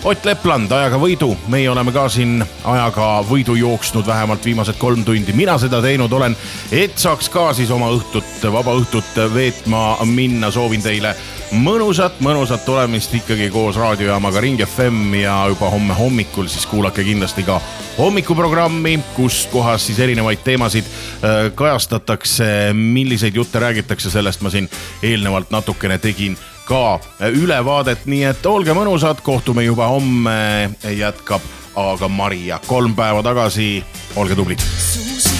Ott Lepland ajaga võidu, meie oleme ka siin ajaga võidu jooksnud vähemalt viimased 3 tundi. Mina seda teinud olen, et saaks ka siis oma vaba õhtut veetma minna. Soovin teile mõnusat tulemist ikkagi koos raadiojaamaga Ring FM ja juba homme hommikul siis kuulake kindlasti ka hommikuprogrammi, kus kohas siis erinevaid teemasid kajastatakse, milliseid jutte räägitakse, sellest ma siin eelnevalt natukene tegin ka ülevaadet, nii et olge mõnusad, kohtume juba homme, jätkab aga Maria 3 päeva tagasi, olge tublid.